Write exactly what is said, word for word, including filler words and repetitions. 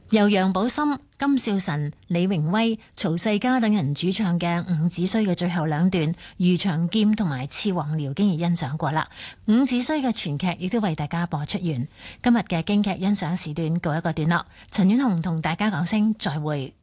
由楊寶森、金少臣、李榮威、曹世嘉等人主唱嘅《伍子胥》嘅最後兩段，余長劍同埋次王僚經已欣賞過啦。伍子胥嘅全劇亦都為大家播出完。今日嘅京劇欣賞時段告一個段落。陳婉紅同大家講聲再會。